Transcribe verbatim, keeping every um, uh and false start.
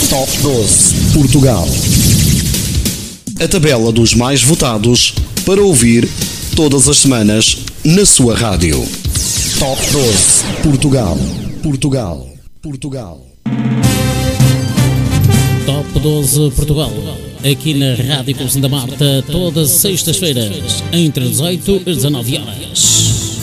Top doze Portugal. A tabela dos mais votados para ouvir todas as semanas na sua rádio. Top doze Portugal. Portugal. Portugal. Top doze Portugal. Aqui na Rádio Conceição da Marta, todas as sextas-feiras, entre dezoito e dezanove horas.